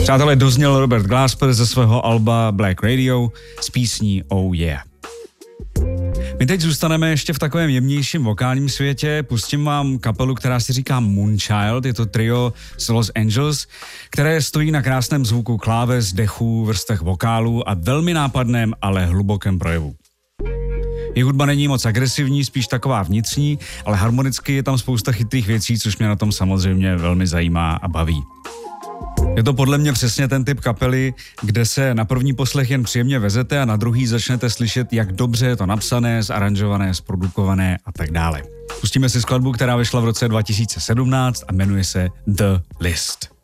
Přátelé, dozněl Robert Glasper ze svého alba Black Radio s písní Oh Yeah. My teď zůstaneme ještě v takovém jemnějším vokálním světě. Pustím vám kapelu, která si říká Moonchild. Je to trio z Los Angeles, které stojí na krásném zvuku kláves, dechů, vrstech vokálů a velmi nápadném, ale hlubokém projevu. Jejich hudba není moc agresivní, spíš taková vnitřní, ale harmonicky je tam spousta chytrých věcí, což mě na tom samozřejmě velmi zajímá a baví. Je to podle mě přesně ten typ kapely, kde se na první poslech jen příjemně vezete a na druhý začnete slyšet, jak dobře je to napsané, zaranžované, zprodukované a tak dále. Pustíme si skladbu, která vyšla v roce 2017 a jmenuje se The List.